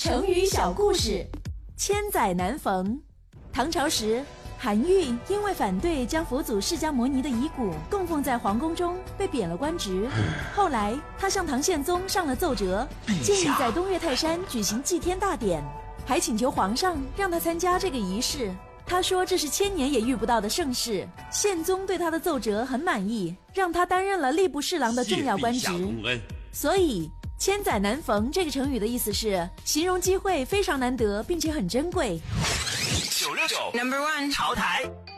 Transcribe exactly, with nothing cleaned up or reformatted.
成语小故事，千载难逢。唐朝时，韩愈因为反对将佛祖释迦牟尼的遗骨供奉在皇宫中，被贬了官职。后来，他向唐宪宗上了奏折，建议在东岳泰山举行祭天大典，还请求皇上让他参加这个仪式。他说这是千年也遇不到的盛事。宪宗对他的奏折很满意，让他担任了吏部侍郎的重要官职。所以千载难逢这个成语的意思是形容机会非常难得，并且很珍贵。 九六九 Number One 潮台。